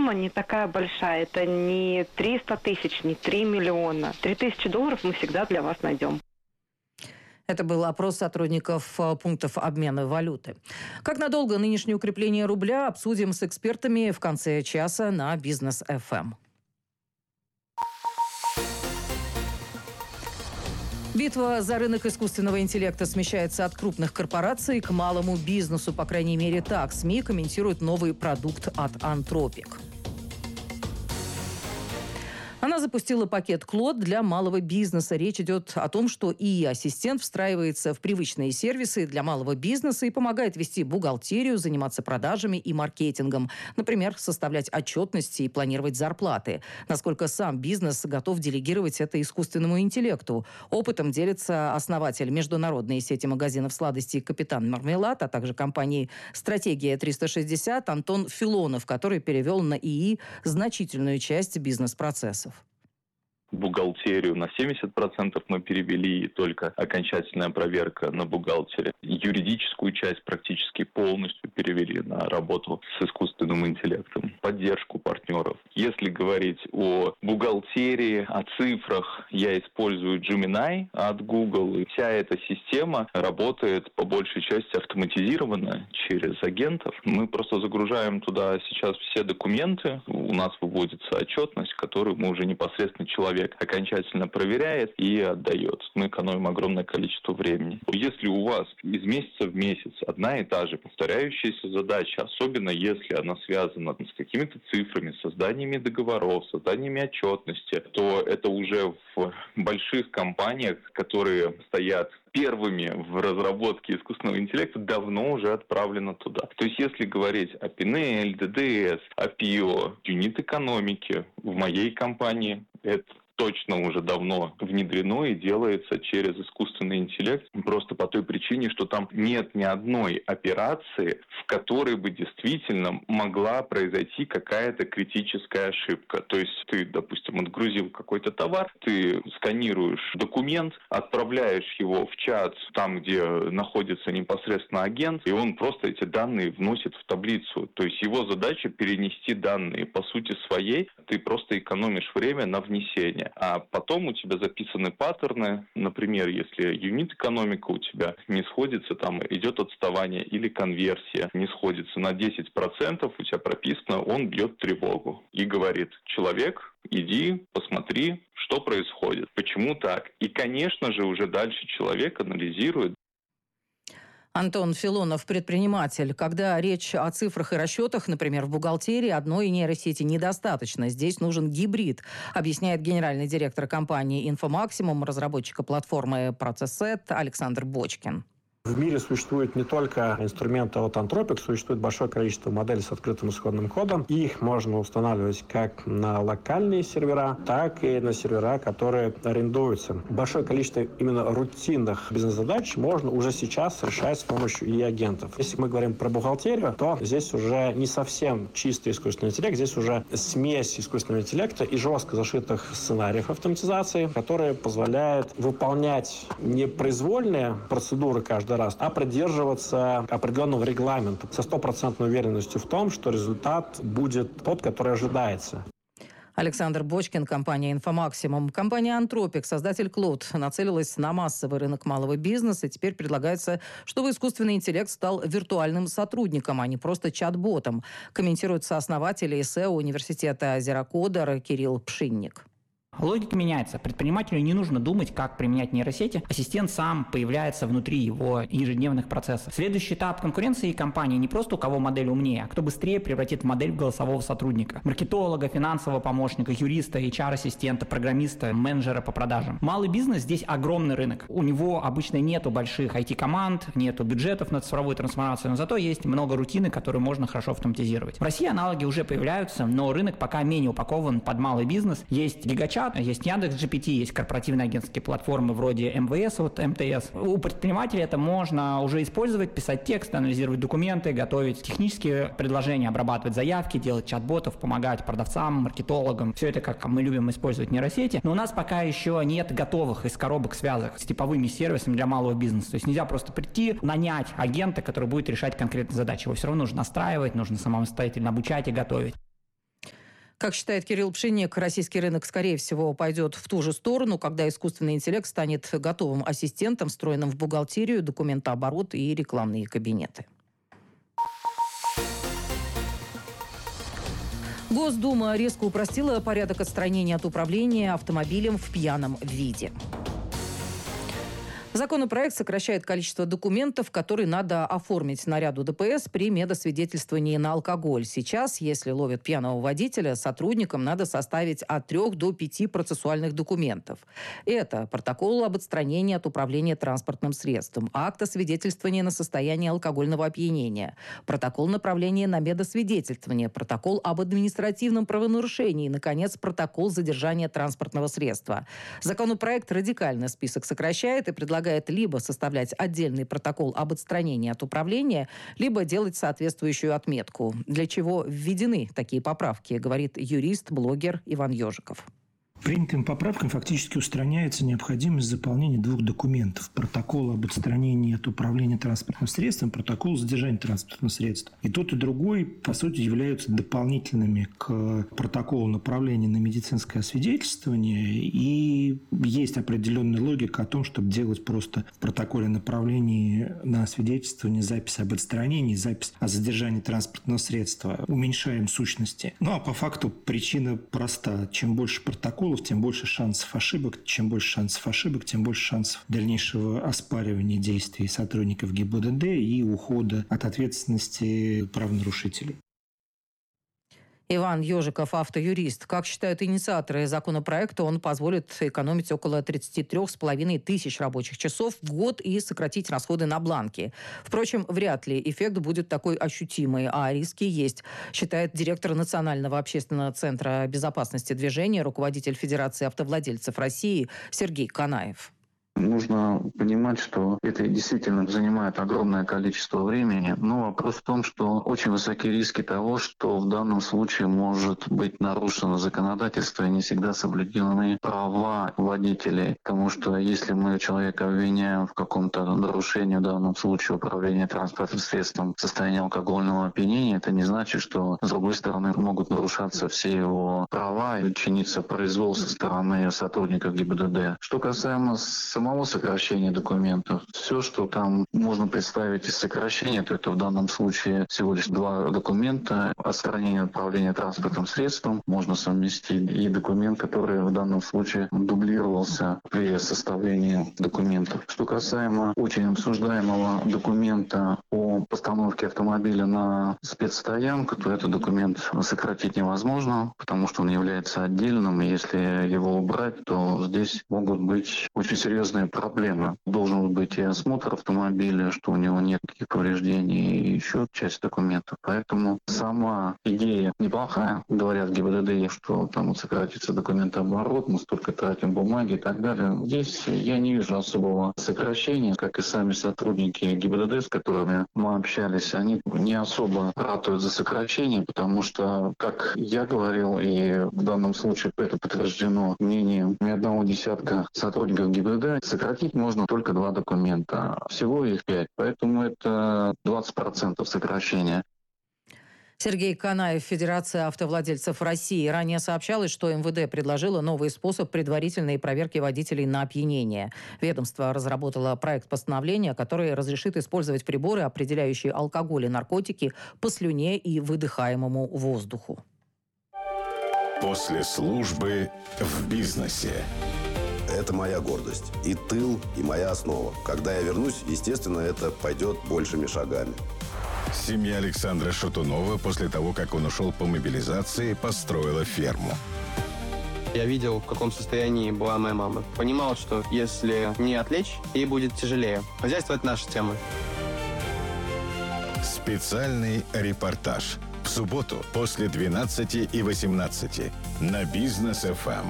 сумма не такая большая. Это не 300 тысяч, не 3 миллиона. $3000 мы всегда для вас найдем. Это был опрос сотрудников пунктов обмена валюты. Как надолго нынешнее укрепление рубля, обсудим с экспертами в конце часа на Бизнес ФМ. Битва за рынок искусственного интеллекта смещается от крупных корпораций к малому бизнесу. По крайней мере, так СМИ комментируют новый продукт от Anthropic. Она запустила пакет Claude для малого бизнеса. Речь идет о том, что ИИ-ассистент встраивается в привычные сервисы для малого бизнеса и помогает вести бухгалтерию, заниматься продажами и маркетингом. Например, составлять отчетности и планировать зарплаты. Насколько сам бизнес готов делегировать это искусственному интеллекту. Опытом делится основатель международной сети магазинов сладостей «Капитан Мармелад», а также компании «Стратегия 360» Антон Филонов, который перевел на ИИ значительную часть бизнес-процессов. Бухгалтерию на 70% мы перевели, и только окончательная проверка на бухгалтере. Юридическую часть практически полностью перевели на работу с искусственным интеллектом, поддержку партнеров. Если говорить о бухгалтерии, о цифрах, я использую Gemini от Google, и вся эта система работает по большей части автоматизированно через агентов. Мы просто загружаем туда сейчас все документы, у нас выводится отчетность, которую мы уже непосредственно человек окончательно проверяет и отдает. Мы экономим огромное количество времени. Если у вас из месяца в месяц одна и та же повторяющаяся задача, особенно если она связана с какими-то цифрами, созданиями договоров, созданиями отчетности, то это уже в больших компаниях, которые стоят первыми в разработке искусственного интеллекта, давно уже отправлено туда. То есть, если говорить о P&L, DDS, о PO, юнит экономики, в моей компании это точно уже давно внедрено и делается через искусственный интеллект, просто по той причине, что там нет ни одной операции, в которой бы действительно могла произойти какая-то критическая ошибка. То есть ты, допустим, отгрузил какой-то товар, ты сканируешь документ, отправляешь его в чат, там, где находится непосредственно агент, и он просто эти данные вносит в таблицу. То есть его задача перенести данные. По сути своей ты просто экономишь время на внесение. А потом у тебя записаны паттерны, например, если юнит-экономика у тебя не сходится, там идет отставание или конверсия не сходится на 10%, у тебя прописано, он бьет тревогу и говорит: человек, иди, посмотри, что происходит, почему так. И, конечно же, уже дальше человек анализирует. Антон Филонов, предприниматель. Когда речь о цифрах и расчетах, например, в бухгалтерии, одной нейросети недостаточно. Здесь нужен гибрид, объясняет генеральный директор компании «Инфомаксимум», разработчика платформы «Процессет» Александр Бочкин. В мире существует не только инструменты от Anthropic, существует большое количество моделей с открытым исходным кодом. Их можно устанавливать как на локальные сервера, так и на сервера, которые арендуются. Большое количество именно рутинных бизнес-задач можно уже сейчас решать с помощью ИИ-агентов. Если мы говорим про бухгалтерию, то здесь уже не совсем чистый искусственный интеллект, здесь уже смесь искусственного интеллекта и жестко зашитых сценариев автоматизации, которые позволяют выполнять не произвольные процедуры каждый раз, а придерживаться определенного регламента со стопроцентной уверенностью в том, что результат будет тот, который ожидается. Александр Бочкин, компания «Инфомаксимум». Компания Anthropic, создатель Claude, нацелилась на массовый рынок малого бизнеса. Теперь предлагается, чтобы искусственный интеллект стал виртуальным сотрудником, а не просто чат-ботом, комментирует сооснователь и СЭО университета Зерокодер Кирилл Пшинник. Логика меняется. Предпринимателю не нужно думать, как применять нейросети. Ассистент сам появляется внутри его ежедневных процессов. Следующий этап конкуренции компании не просто у кого модель умнее, а кто быстрее превратит модель в голосового сотрудника. Маркетолога, финансового помощника, юриста, HR-ассистента, программиста, менеджера по продажам. Малый бизнес здесь огромный рынок. У него обычно нету больших IT-команд, нету бюджетов на цифровую трансформацию, но зато есть много рутины, которые можно хорошо автоматизировать. В России аналоги уже появляются, но рынок пока менее упакован под малый бизнес. Есть гигачат, есть Яндекс.GPT, есть корпоративные агентские платформы вроде МВС, вот МТС. У предпринимателей это можно уже использовать, писать текст, анализировать документы, готовить технические предложения, обрабатывать заявки, делать чат-ботов, помогать продавцам, маркетологам. Все это, как мы любим использовать нейросети. Но у нас пока еще нет готовых из коробок связок с типовыми сервисами для малого бизнеса. То есть нельзя просто прийти, нанять агента, который будет решать конкретные задачи. Его все равно нужно настраивать, нужно самостоятельно обучать и готовить. Как считает Кирилл Пшенек, российский рынок, скорее всего, пойдет в ту же сторону, когда искусственный интеллект станет готовым ассистентом, встроенным в бухгалтерию, документооборот и рекламные кабинеты. Госдума резко упростила порядок отстранения от управления автомобилем в пьяном виде. Законопроект сокращает количество документов, которые надо оформить наряду ДПС при медосвидетельствовании на алкоголь. Сейчас, если ловят пьяного водителя, сотрудникам надо составить от 3 до 5 процессуальных документов. Это протокол об отстранении от управления транспортным средством, акт о свидетельствовании на состояние алкогольного опьянения, протокол направления на медосвидетельствование, протокол об административном правонарушении и, наконец, протокол задержания транспортного средства. Законопроект радикально список сокращает и предлагает либо составлять отдельный протокол об отстранении от управления, либо делать соответствующую отметку. Для чего введены такие поправки, говорит юрист, блогер Иван Ежиков. Принятыми поправками фактически устраняется необходимость заполнения 2 документов. Протокол об отстранении от управления транспортным средством, протокол задержания транспортного средства. И тот, и другой, по сути, являются дополнительными к протоколу направления на медицинское освидетельствование. И есть определенная логика о том, чтобы делать просто в протоколе направления на освидетельствование запись об отстранении, запись о задержании транспортного средства. Уменьшаем сущности. Ну, а по факту причина проста. Чем больше протоколов, тем больше шансов ошибок. Чем больше шансов ошибок, тем больше шансов дальнейшего оспаривания действий сотрудников ГИБДД и ухода от ответственности правонарушителей. Иван Ежиков, автоюрист. Как считают инициаторы законопроекта, он позволит экономить около 33,5 тысяч рабочих часов в год и сократить расходы на бланки. Впрочем, вряд ли эффект будет такой ощутимый, а риски есть, считает директор Национального общественного центра безопасности движения, руководитель Федерации автовладельцев России Сергей Канаев. Нужно понимать, что это действительно занимает огромное количество времени, но вопрос в том, что очень высоки риски того, что в данном случае может быть нарушено законодательство и не всегда соблюдены права водителей. Потому что если мы человека обвиняем в каком-то нарушении, в данном случае управления транспортным средством в состоянии алкогольного опьянения, это не значит, что с другой стороны могут нарушаться все его права и чиниться произвол со стороны сотрудников ГИБДД. Что касаемо самого сокращения документов, все, что там можно представить из сокращения, то это в данном случае всего лишь 2 документа. Отстранение от управления транспортным средством можно совместить и документ, который в данном случае дублировался при составлении документов. Что касаемо очень обсуждаемого документа о постановке автомобиля на спецстоянку, то этот документ сократить невозможно, потому что он является отдельным, и если его убрать, то здесь могут быть очень серьезные проблемы. Должен быть и осмотр автомобиля, что у него нет никаких повреждений, и еще часть документов. Поэтому сама идея неплохая. Говорят ГИБДД, что там сократится документооборот, мы столько тратим бумаги и так далее. Здесь я не вижу особого сокращения, как и сами сотрудники ГИБДД, с которыми мы общались, они не особо ратуют за сокращение, потому что, как я говорил, и в данном случае это подтверждено мнением ни одного десятка сотрудников ГИБДД, сократить можно только 2 документа. Всего их 5. Поэтому это 20% сокращения. Сергей Канаев, Федерация автовладельцев России. Ранее сообщалось, что МВД предложило новый способ предварительной проверки водителей на опьянение. Ведомство разработало проект постановления, который разрешит использовать приборы, определяющие алкоголь и наркотики, по слюне и выдыхаемому воздуху. После службы в бизнесе. Это моя гордость. И тыл, и моя основа. Когда я вернусь, естественно, это пойдет большими шагами. Семья Александра Шатунова после того, как он ушел по мобилизации, построила ферму. Я видел, в каком состоянии была моя мама. Понимал, что если не отвлечь, ей будет тяжелее. Хозяйство – это наша тема. Специальный репортаж. В субботу после 12 и 18 на Бизнес ФМ.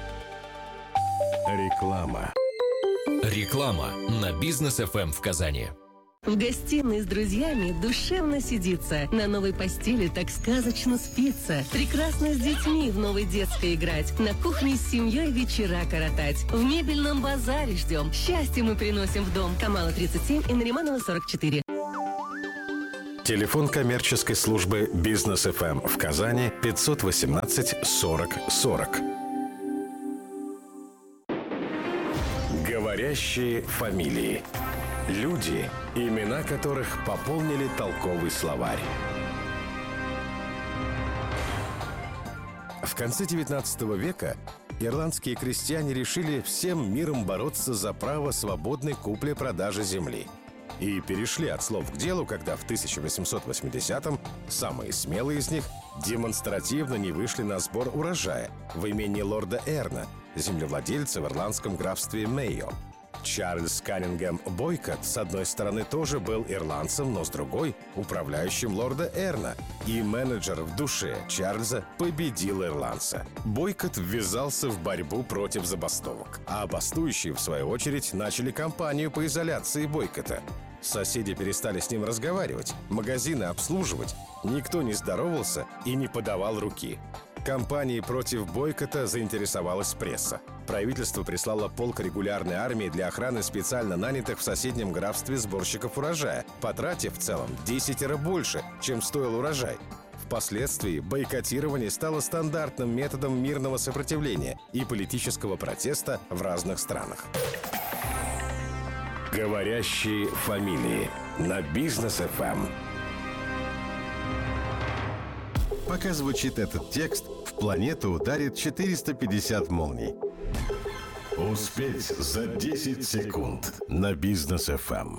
Реклама. Реклама на Бизнес ФМ в Казани. В гостиной с друзьями душевно сидится. На новой постели так сказочно спится. Прекрасно с детьми в новой детской играть. На кухне с семьей вечера коротать. В мебельном базаре ждем. Счастье мы приносим в дом. Камала 37 и Нариманова 44. Телефон коммерческой службы «Бизнес ФМ» в Казани 518 40 40. Говорящие фамилии. Люди, имена которых пополнили толковый словарь. В конце XIX века ирландские крестьяне решили всем миром бороться за право свободной купли-продажи земли. И перешли от слов к делу, когда в 1880-м самые смелые из них демонстративно не вышли на сбор урожая в имении лорда Эрна, землевладельца в ирландском графстве Мейо. Чарльз Каннингем Бойкот, с одной стороны, тоже был ирландцем, но с другой – управляющим лорда Эрна. И менеджер в душе Чарльза победил ирландца. Бойкот ввязался в борьбу против забастовок. А бастующие, в свою очередь, начали кампанию по изоляции Бойкота. Соседи перестали с ним разговаривать, магазины обслуживать. Никто не здоровался и не подавал руки. Кампанией против бойкота заинтересовалась пресса. Правительство прислало полк регулярной армии для охраны специально нанятых в соседнем графстве сборщиков урожая, потратив в целом 10 больше, чем стоил урожай. Впоследствии бойкотирование стало стандартным методом мирного сопротивления и политического протеста в разных странах. Говорящие фамилии на Бизнес ФМ. Пока звучит этот текст, в планету ударит 450 молний. Успеть за 10 секунд на Бизнес ФМ.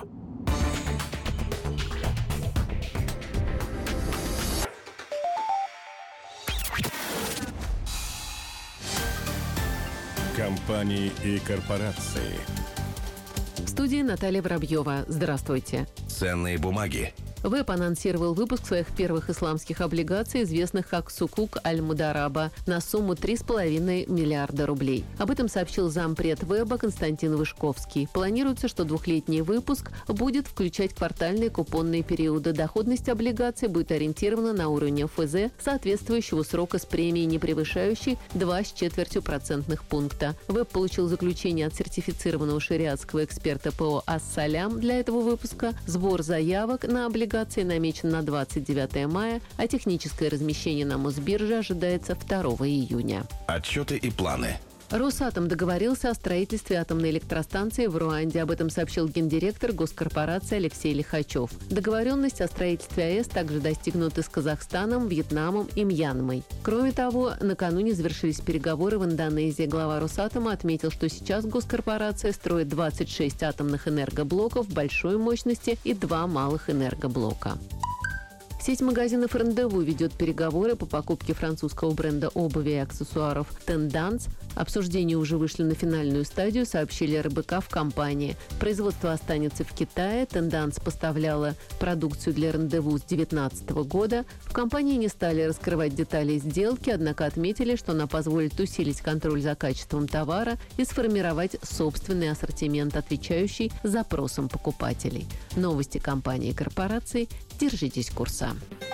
Компании и корпорации. В студии Наталья Воробьева. Здравствуйте. Ценные бумаги. ВЭБ анонсировал выпуск своих первых исламских облигаций, известных как Сукук Аль-Мудараба, на сумму 3,5 миллиарда рублей. Об этом сообщил зампред ВЭБа Константин Вышковский. Планируется, что двухлетний выпуск будет включать квартальные купонные периоды. Доходность облигаций будет ориентирована на уровень ФЗ, соответствующего срока с премией, не превышающей 2,25% пункта. ВЭБ получил заключение от сертифицированного шариатского эксперта ПО «Ас-Салям» для этого выпуска. Сбор заявок на облигации намечен на 29 мая, а техническое размещение на Мосбирже ожидается 2 июня. Отчеты и планы. Росатом договорился о строительстве атомной электростанции в Руанде. Об этом сообщил гендиректор госкорпорации Алексей Лихачев. Договоренность о строительстве АЭС также достигнута с Казахстаном, Вьетнамом и Мьянмой. Кроме того, накануне завершились переговоры в Индонезии. Глава Росатома отметил, что сейчас госкорпорация строит 26 атомных энергоблоков большой мощности и 2 малых энергоблока. Сеть магазинов «Рандеву» ведет переговоры по покупке французского бренда обуви и аксессуаров «Тенданс». Обсуждения уже вышли на финальную стадию, сообщили РБК в компании. Производство останется в Китае. «Тенданс» поставляла продукцию для «Рандеву» с 2019 года. В компании не стали раскрывать детали сделки, однако отметили, что она позволит усилить контроль за качеством товара и сформировать собственный ассортимент, отвечающий запросам покупателей. Новости компании и корпораций. Держитесь курса.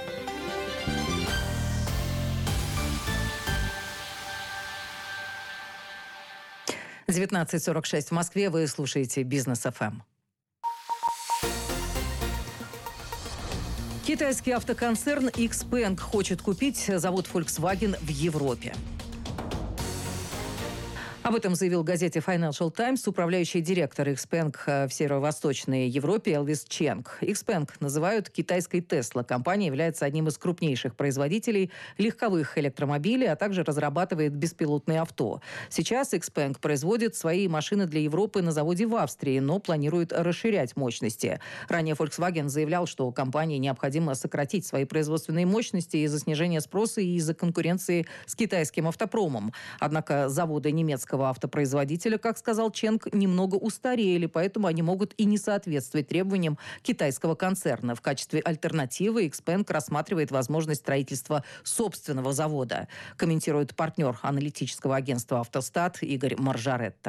— 19:46 в Москве. Вы слушаете Бизнес ФМ. Китайский автоконцерн XPeng хочет купить завод Volkswagen в Европе. Об этом заявил газете Financial Times управляющий директор XPeng в Северо-Восточной Европе Элвис Ченг. XPeng называют китайской Tesla. Компания является одним из крупнейших производителей легковых электромобилей, а также разрабатывает беспилотные авто. Сейчас XPeng производит свои машины для Европы на заводе в Австрии, но планирует расширять мощности. Ранее Volkswagen заявлял, что компании необходимо сократить свои производственные мощности из-за снижения спроса и из-за конкуренции с китайским автопромом. Однако заводы немецкого автопроизводителя, как сказал Ченг, немного устарели, поэтому они могут и не соответствовать требованиям китайского концерна. В качестве альтернативы XPeng рассматривает возможность строительства собственного завода, комментирует партнер аналитического агентства «Автостат» Игорь Маржаретта.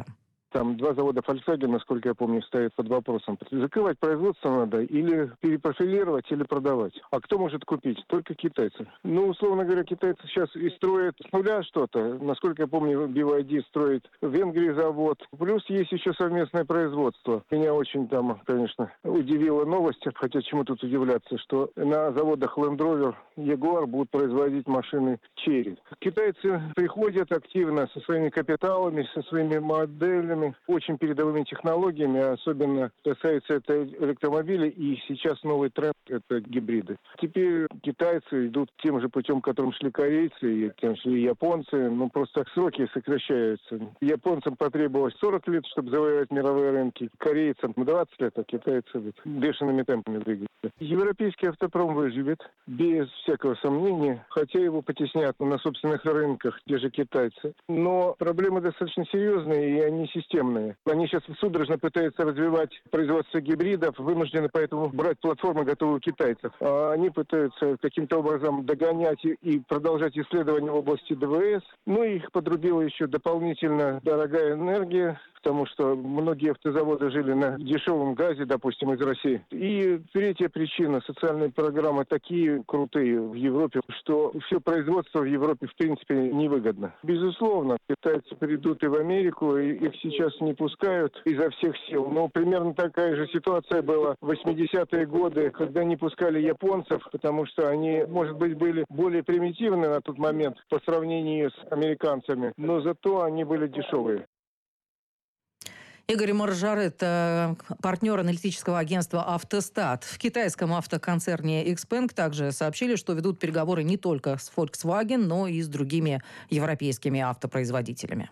Там 2 завода Volkswagen, насколько я помню, стоят под вопросом. Закрывать производство надо или перепрофилировать, или продавать. А кто может купить? Только китайцы. Ну, условно говоря, китайцы сейчас и строят с нуля что-то. Насколько я помню, BYD строит в Венгрии завод. Плюс есть еще совместное производство. Меня очень там, конечно, удивила новость, хотя чему тут удивляться, что на заводах Land Rover, Jaguar будут производить машины Chery. Китайцы приходят активно со своими капиталами, со своими моделями, очень передовыми технологиями, особенно касается это электромобилей, и сейчас новый тренд – это гибриды. Теперь китайцы идут тем же путем, которым шли корейцы, и тем шли японцы, но просто сроки сокращаются. Японцам потребовалось 40 лет, чтобы завоевать мировые рынки, корейцам 20 лет, а китайцы бешеными темпами двигаются. Европейский автопром выживет, без всякого сомнения, хотя его потеснят на собственных рынках, те же китайцы. Но проблемы достаточно серьезные, и они системные. Они сейчас судорожно пытаются развивать производство гибридов, вынуждены поэтому брать платформы, готовые у китайцев. А они пытаются каким-то образом догонять и продолжать исследования в области ДВС. Ну, их подрубила еще дополнительно дорогая энергия, потому что многие автозаводы жили на дешевом газе, допустим, из России. И третья причина – социальные программы такие крутые в Европе, что все производство в Европе, в принципе, невыгодно. Безусловно, китайцы придут и в Америку, и их сейчас не пускают изо всех сил. Но примерно такая же ситуация была в 80-е годы, когда не пускали японцев, потому что они, может быть, были более примитивны на тот момент по сравнению с американцами, но зато они были дешевые. Игорь Маржар – это партнер аналитического агентства «Автостат». В китайском автоконцерне XPeng также сообщили, что ведут переговоры не только с Volkswagen, но и с другими европейскими автопроизводителями.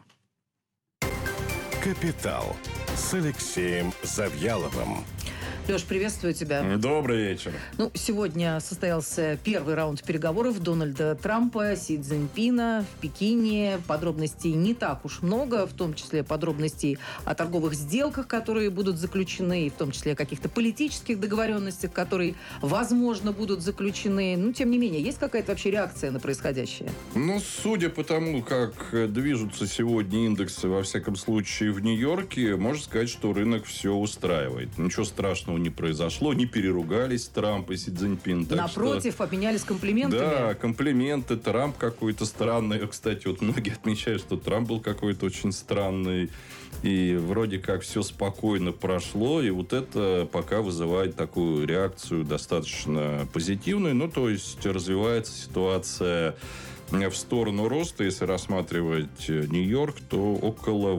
«Капитал» с Алексеем Завьяловым. Леш, приветствую тебя. Добрый вечер. Сегодня состоялся первый раунд переговоров Дональда Трампа, Си Цзиньпина в Пекине. Подробностей не так уж много, в том числе подробностей о торговых сделках, которые будут заключены, и в том числе о каких-то политических договоренностях, которые, возможно, будут заключены. Тем не менее, есть какая-то вообще реакция на происходящее? Судя по тому, как движутся сегодня индексы, во всяком случае, в Нью-Йорке, можно сказать, что рынок все устраивает. Ничего страшного не произошло, не переругались Трамп и Си Цзиньпин. Напротив, обменялись комплиментами. Да, комплименты. Трамп какой-то странный. Кстати, многие отмечают, что Трамп был какой-то очень странный. И вроде как все спокойно прошло. И это пока вызывает такую реакцию достаточно позитивную. То есть развивается ситуация в сторону роста. Если рассматривать Нью-Йорк, то около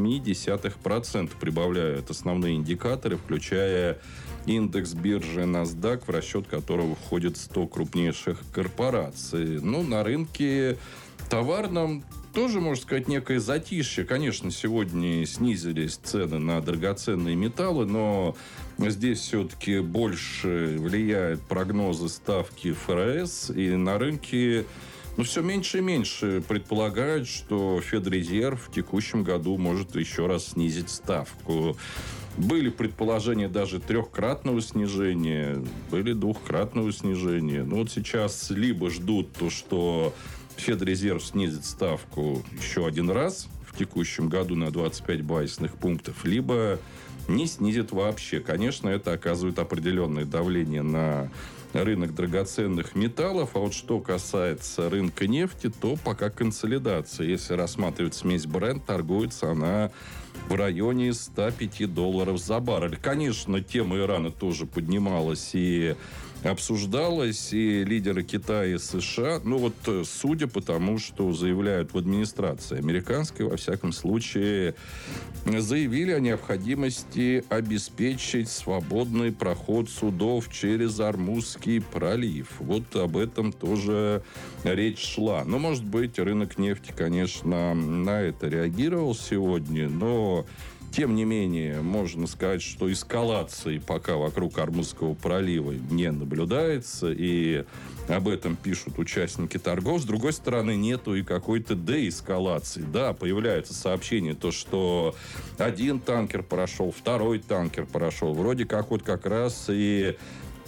0,8% прибавляют основные индикаторы, включая индекс биржи NASDAQ, в расчет которого входит 100 крупнейших корпораций. На рынке товарном тоже, можно сказать, некое затишье. Конечно, сегодня снизились цены на драгоценные металлы, но здесь все-таки больше влияют прогнозы ставки ФРС, и на рынке все меньше и меньше предполагают, что Федрезерв в текущем году может еще раз снизить ставку. Были предположения даже 3-кратного снижения, были 2-кратного снижения. Сейчас либо ждут то, что Федрезерв снизит ставку еще один раз в текущем году на 25 базисных пунктов, либо не снизит вообще. Конечно, это оказывает определенное давление на рынок драгоценных металлов. А что касается рынка нефти, то пока консолидация. Если рассматривать смесь Brent, торгуется она в районе $105 за баррель. Конечно, тема Ирана тоже поднималась и обсуждалось, и лидеры Китая и США, судя по тому, что заявляют в администрации американской, во всяком случае, заявили о необходимости обеспечить свободный проход судов через Ормузский пролив. Об этом тоже речь шла. Может быть, рынок нефти, конечно, на это реагировал сегодня, но тем не менее, можно сказать, что эскалации пока вокруг Ормузского пролива не наблюдается, и об этом пишут участники торгов. С другой стороны, нету и какой-то деэскалации. Да, появляются сообщения, что один танкер прошел, второй танкер прошел. Вроде как раз и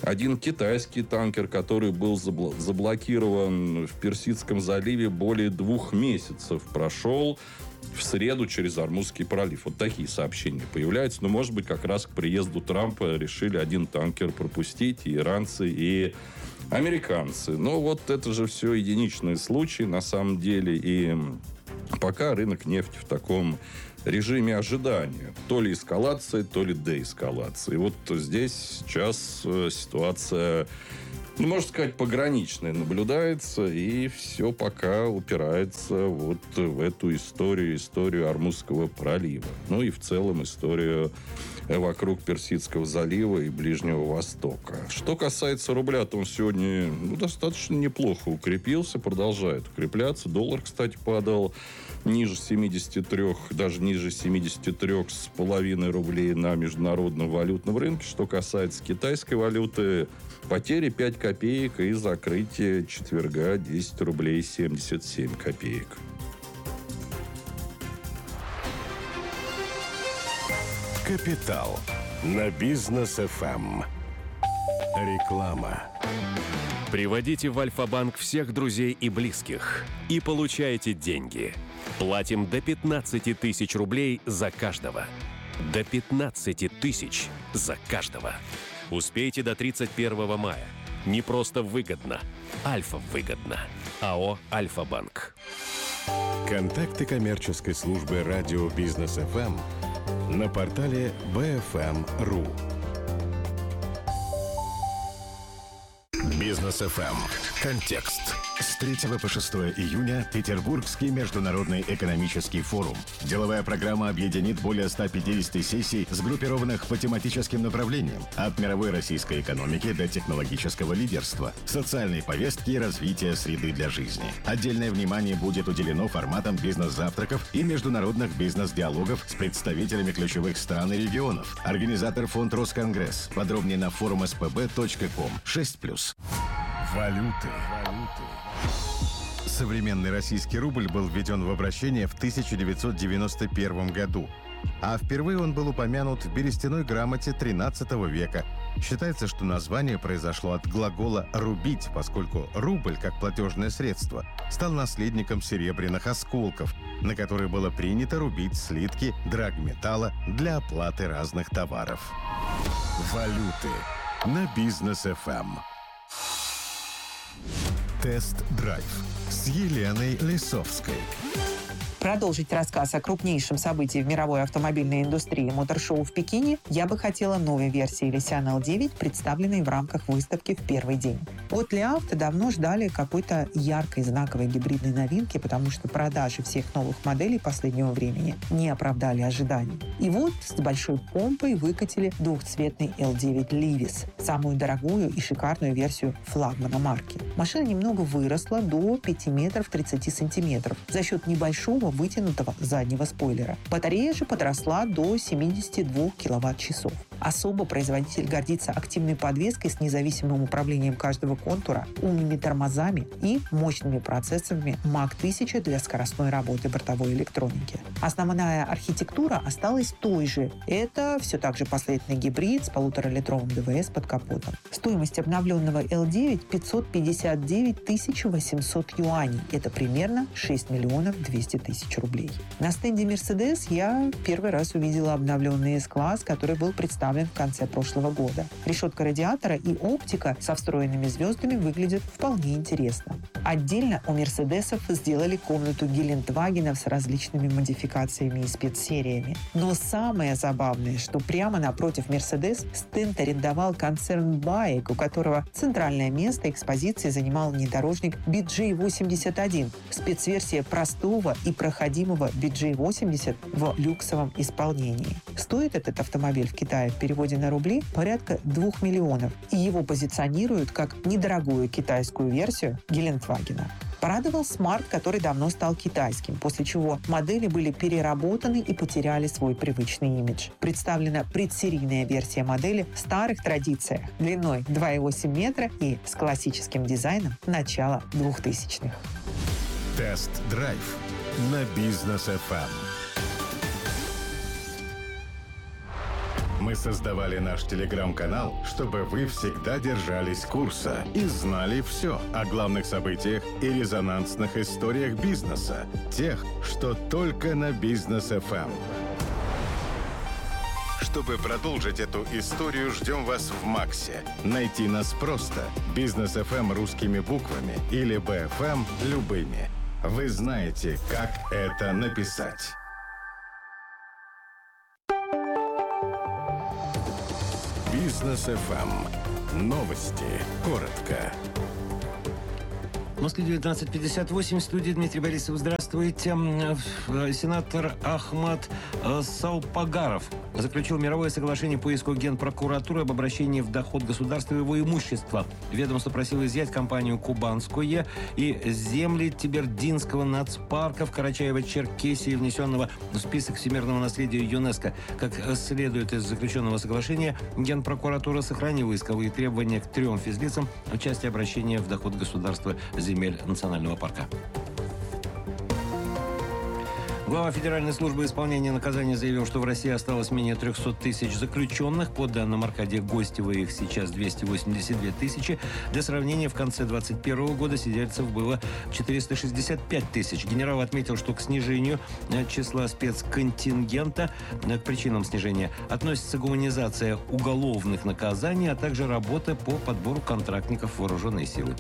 Один китайский танкер, который был заблокирован в Персидском заливе более 2 месяцев, прошел в среду через Ормузский пролив. Вот такие сообщения появляются. Но, может быть, как раз к приезду Трампа решили один танкер пропустить, и иранцы, и американцы. Но вот это же все единичные случаи, на самом деле. И пока рынок нефти в таком режиме ожидания. То ли эскалация, то ли деэскалация. И вот здесь сейчас ситуация, можно сказать, пограничная наблюдается, и все пока упирается вот в эту историю Ормузского пролива. Ну и в целом историю вокруг Персидского залива и Ближнего Востока. Что касается рубля, то он сегодня достаточно неплохо укрепился, продолжает укрепляться. Доллар, кстати, падал ниже 73, даже ниже 73,5 рублей на международном валютном рынке. Что касается китайской валюты, потери 5 копеек и закрытие четверга 10 рублей 77 копеек. Капитал на Бизнес ФМ. Реклама. Приводите в Альфа-банк всех друзей и близких и получаете деньги. Платим до 15 тысяч рублей за каждого. До 15 тысяч за каждого. Успейте до 31 мая. Не просто выгодно. Альфа выгодно. АО «Альфа-банк». Контакты коммерческой службы радио Бизнес ФМ на портале bfm.ru. Бизнес ФМ. Контекст. С 3 по 6 июня Петербургский международный экономический форум. Деловая программа объединит более 150 сессий, сгруппированных по тематическим направлениям. От мировой российской экономики до технологического лидерства, социальной повестки и развития среды для жизни. Отдельное внимание будет уделено форматам бизнес-завтраков и международных бизнес-диалогов с представителями ключевых стран и регионов. Организатор фонд Росконгресс. Подробнее на forum.spb.com. 6+. Валюты. Современный российский рубль был введен в обращение в 1991 году, а впервые он был упомянут в берестяной грамоте XIII века. Считается, что название произошло от глагола «рубить», поскольку рубль, как платежное средство, стал наследником серебряных осколков, на которые было принято рубить слитки драгметалла для оплаты разных товаров. Валюты на Бизнес ФМ. Тест-драйв с Еленой Лисовской. Продолжить рассказ о крупнейшем событии в мировой автомобильной индустрии мотор-шоу в Пекине я бы хотела новой версии Lysian L9, представленной в рамках выставки в первый день. От Ли Авто давно ждали какой-то яркой знаковой гибридной новинки, потому что продажи всех новых моделей последнего времени не оправдали ожиданий. И вот с большой помпой выкатили двухцветный L9 Livis, самую дорогую и шикарную версию флагмана марки. Машина немного выросла до 5 метров 30 сантиметров за счет небольшого вытянутого заднего спойлера. Батарея же подросла до 72 киловатт-часов. Особо производитель гордится активной подвеской с независимым управлением каждого контура, умными тормозами и мощными процессорами Mach 1000 для скоростной работы бортовой электроники. Основная архитектура осталась той же. Это все так же последний гибрид с 1,5-литровым ДВС под капотом. Стоимость обновленного L9 – 559 800 юаней. Это примерно 6 миллионов 200 тысяч рублей. На стенде Mercedes я первый раз увидела обновленный S-класс, который был представлен в конце прошлого года. Решетка радиатора и оптика со встроенными звездами выглядят вполне интересно. Отдельно у Мерседесов сделали комнату Гелендвагенов с различными модификациями и спецсериями. Но самое забавное, что прямо напротив Мерседес стенд арендовал концерн Байек, у которого центральное место экспозиции занимал внедорожник BJ81, спецверсия простого и проходимого BJ80 в люксовом исполнении. Стоит этот автомобиль в Китае в переводе на рубли порядка 2 миллионов, и его позиционируют как недорогую китайскую версию Гелендвагена. Порадовал Smart, который давно стал китайским, после чего модели были переработаны и потеряли свой привычный имидж. Представлена предсерийная версия модели в старых традициях, длиной 2,8 метра и с классическим дизайном начала 2000-х. Тест-драйв на Бизнес ФМ. Мы создавали наш телеграм-канал, чтобы вы всегда держались курса и знали все о главных событиях и резонансных историях бизнеса. Тех, что только на Бизнес FM. Чтобы продолжить эту историю, ждем вас в Максе. Найти нас просто. Бизнес FM русскими буквами или BFM любыми. Вы знаете, как это написать. Бизнес FM. Новости. Коротко. В Москве 19:58. В студии Дмитрий Борисов. Здравствуйте. Сенатор Ахмад Саупагаров заключил мировое соглашение по иску Генпрокуратуры об обращении в доход государства и его имущества. Ведомство просило изъять компанию «Кубанское» и земли Тибердинского нацпарка в Карачаево-Черкесии, внесенного в список всемирного наследия ЮНЕСКо. Как следует из заключенного соглашения, Генпрокуратура сохранила исковые требования к 3 физлицам в части обращения в доход государства земель национального парка. Глава Федеральной службы исполнения наказания заявил, что в России осталось менее 300 тысяч заключенных. По данным Аркадия Гостева, их сейчас 282 тысячи. Для сравнения, в конце 2021 года сидельцев было 465 тысяч. Генерал отметил, что к снижению числа спецконтингента, к причинам снижения, относится гуманизация уголовных наказаний, а также работа по подбору контрактников в вооруженные силы.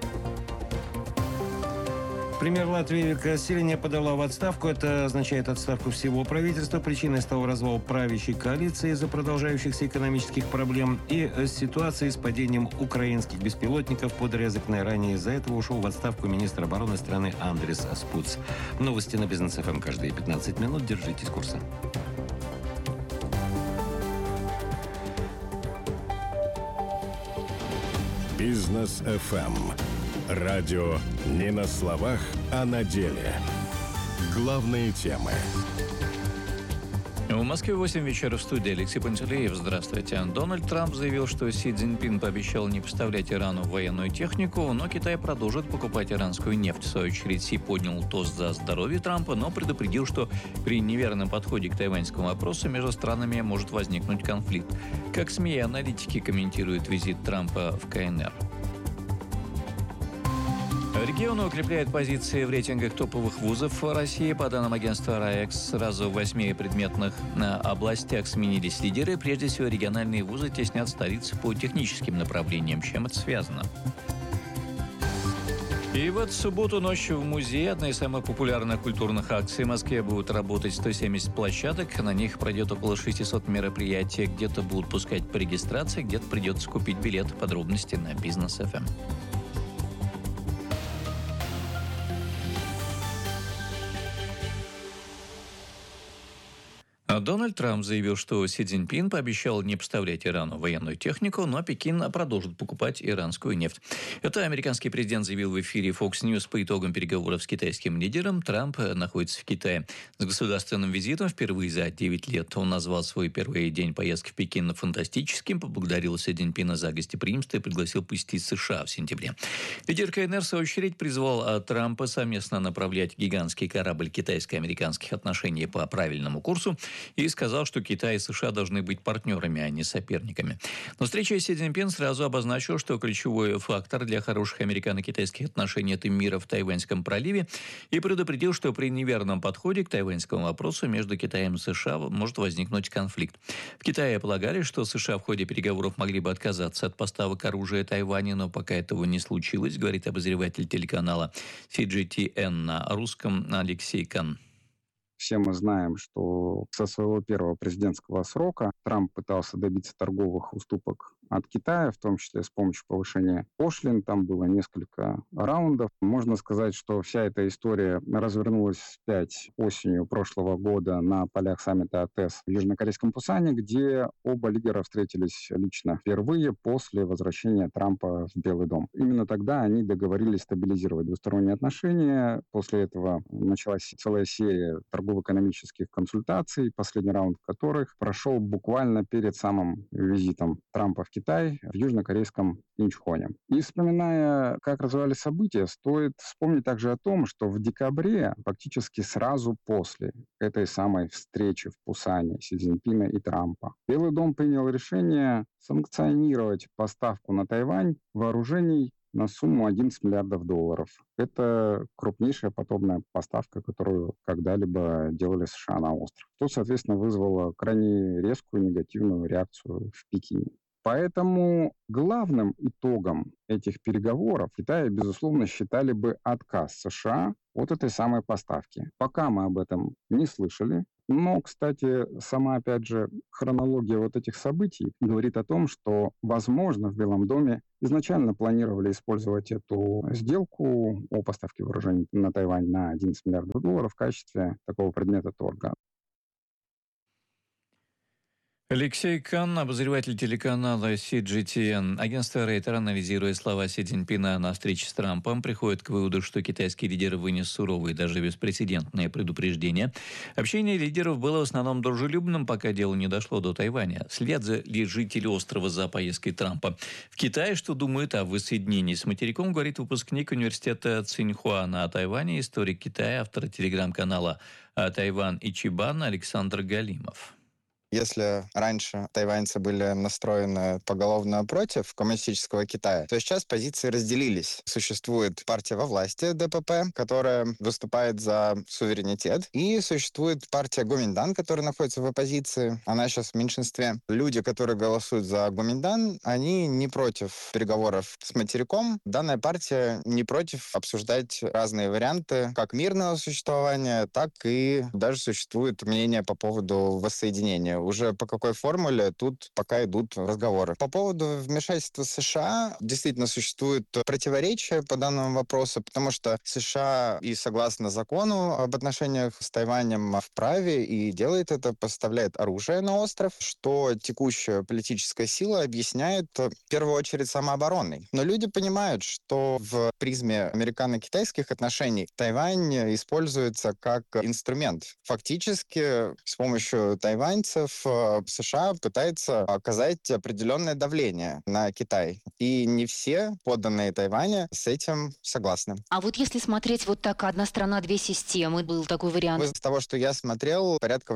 Премьер Латвии Вика Силиня подала в отставку. Это означает отставку всего правительства. Причиной стал развал правящей коалиции из-за продолжающихся экономических проблем и ситуации с падением украинских беспилотников под Резекне. Ранее из-за этого ушел в отставку министр обороны страны Андрис Спуц. Новости на Бизнес ФМ каждые 15 минут. Держитесь курса. Бизнес FM. Радио не на словах, а на деле. Главные темы. В Москве 8 вечера, в студии Алексей Пантелеев. Здравствуйте. Дональд Трамп заявил, что Си Цзиньпин пообещал не поставлять Ирану военную технику, но Китай продолжит покупать иранскую нефть. В свою очередь, Си поднял тост за здоровье Трампа, но предупредил, что при неверном подходе к тайваньскому вопросу между странами может возникнуть конфликт. Как СМИ и аналитики комментируют визит Трампа в КНР. Регион укрепляет позиции в рейтингах топовых вузов России. По данным агентства РАЭКС, сразу в 8 предметных областях сменились лидеры. Прежде всего, региональные вузы теснят столицу по техническим направлениям. Чем это связано? И в эту субботу ночью в музее, одна из самых популярных культурных акций в Москве, будут работать 170 площадок. На них пройдет около 600 мероприятий. Где-то будут пускать по регистрации, где-то придется купить билет. Подробности на Бизнес ФМ. Дональд Трамп заявил, что Си Цзиньпин пообещал не поставлять Ирану военную технику, но Пекин продолжит покупать иранскую нефть. Это американский президент заявил в эфире Fox News по итогам переговоров с китайским лидером. Трамп находится в Китае с государственным визитом впервые за 9 лет. Он назвал свой первый день поездки в Пекин фантастическим, поблагодарил Си Цзиньпина за гостеприимство и пригласил посетить США в сентябре. Лидер КНР, в свою очередь, призвал Трампа совместно направлять гигантский корабль китайско-американских отношений по правильному курсу и сказал, что Китай и США должны быть партнерами, а не соперниками. Но встреча Си Цзиньпин сразу обозначил, что ключевой фактор для хороших американо-китайских отношений – это мир в Тайваньском проливе, и предупредил, что при неверном подходе к тайваньскому вопросу между Китаем и США может возникнуть конфликт. В Китае полагали, что США в ходе переговоров могли бы отказаться от поставок оружия Тайваню, но пока этого не случилось, говорит обозреватель телеканала CGTN на русском Алексей Кан. Все мы знаем, что со своего первого президентского срока Трамп пытался добиться торговых уступок от Китая, в том числе с помощью повышения пошлин. Там было несколько раундов. Можно сказать, что вся эта история развернулась вспять осенью прошлого года на полях саммита АТЭС в южнокорейском Пусане, где оба лидера встретились лично впервые после возвращения Трампа в Белый дом. Именно тогда они договорились стабилизировать двусторонние отношения. После этого началась целая серия торгово-экономических консультаций, последний раунд которых прошел буквально перед самым визитом Трампа в Китай. Китай в южнокорейском Инчхоне. И вспоминая, как развивались события, стоит вспомнить также о том, что в декабре, фактически сразу после этой самой встречи в Пусане Си Цзиньпина и Трампа, Белый дом принял решение санкционировать поставку на Тайвань вооружений на сумму $11 миллиардов. Это крупнейшая подобная поставка, которую когда-либо делали США на остров. Что, соответственно, вызвало крайне резкую негативную реакцию в Пекине. Поэтому главным итогом этих переговоров в Китае, безусловно, считали бы отказ США от этой самой поставки. Пока мы об этом не слышали. Но, кстати, сама, опять же, хронология вот этих событий говорит о том, что, возможно, в Белом доме изначально планировали использовать эту сделку о поставке вооружений на Тайвань на $11 миллиардов в качестве такого предмета торга. Алексей Кан, обозреватель телеканала CGTN. Агентство Рейтер, анализируя слова Си Цзиньпина на встрече с Трампом, приходит к выводу, что китайский лидер вынес суровые, даже беспрецедентные предупреждения. Общение лидеров было в основном дружелюбным, пока дело не дошло до Тайваня. Следят ли жители острова за поездкой Трампа в Китай, что думают о воссоединении с материком, говорит выпускник университета Циньхуа на Тайване, историк Китая, автор телеграм-канала «Тайвань Ичибан» Александр Галимов. Если раньше тайваньцы были настроены поголовно против коммунистического Китая, то сейчас позиции разделились. Существует партия во власти, ДПП, которая выступает за суверенитет, и существует партия Гоминдан, которая находится в оппозиции. Она сейчас в меньшинстве. Люди, которые голосуют за Гоминдан, они не против переговоров с материком. Данная партия не против обсуждать разные варианты как мирного существования, так и даже существует мнение по поводу воссоединения. Уже по какой формуле, тут пока идут разговоры. По поводу вмешательства США действительно существует противоречие по данному вопросу, потому что США и согласно закону об отношениях с Тайванем вправе и делает это, поставляет оружие на остров, что текущая политическая сила объясняет в первую очередь самообороной. Но люди понимают, что в призме американо-китайских отношений Тайвань используется как инструмент. Фактически с помощью тайваньцев США пытается оказать определенное давление на Китай. И не все подданные Тайваня с этим согласны. А вот если смотреть вот так, одна страна, две системы, был такой вариант. Из того, что я смотрел, порядка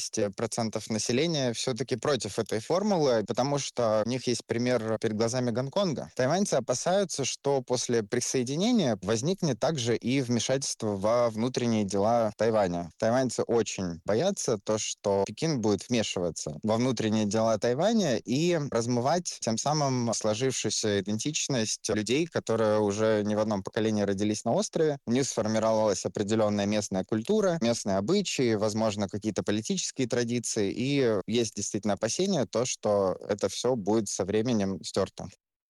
80% населения все-таки против этой формулы, потому что у них есть пример перед глазами Гонконга. Тайваньцы опасаются, что после присоединения возникнет также и вмешательство во внутренние дела Тайваня. Тайваньцы очень боятся то, что Пекин будет вмешиваться во внутренние дела Тайваня и размывать тем самым сложившуюся идентичность людей, которые уже не в одном поколении родились на острове. У них сформировалась определенная местная культура, местные обычаи, возможно, какие-то политические традиции. И есть действительно опасения, то, что это все будет со временем стерто.